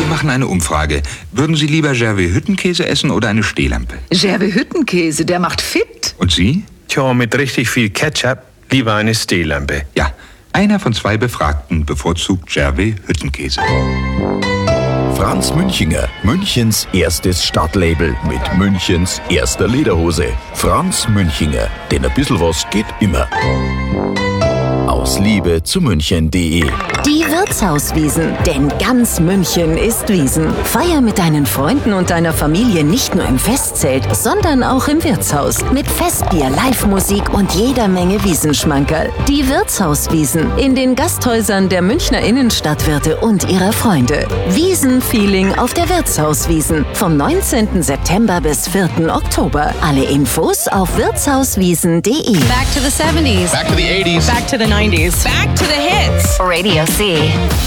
Wir machen eine Umfrage. Würden Sie lieber Gervais-Hüttenkäse essen oder eine Stehlampe? Gervais-Hüttenkäse, der macht fit. Und Sie? Tja, mit richtig viel Ketchup lieber eine Stehlampe. Ja, einer von 2 Befragten bevorzugt Gervais-Hüttenkäse. Franz Münchinger, Münchens erstes Stadtlabel mit Münchens erster Lederhose. Franz Münchinger, denn ein bisschen was geht immer. Aus Liebe zu München.de. Die Wirtshauswiesen, denn ganz München ist Wiesen. Feier mit deinen Freunden und deiner Familie nicht nur im Festzelt, sondern auch im Wirtshaus. Mit Festbier, Live-Musik und jeder Menge Wiesenschmankerl. Die Wirtshauswiesen in den Gasthäusern der Münchner Innenstadtwirte und ihrer Freunde. Wiesenfeeling auf der Wirtshauswiesen vom 19. September bis 4. Oktober. Alle Infos auf wirtshauswiesen.de. Back to the 70s. Back to the 80s. Back to the 90s. Back to the hits. Radio C.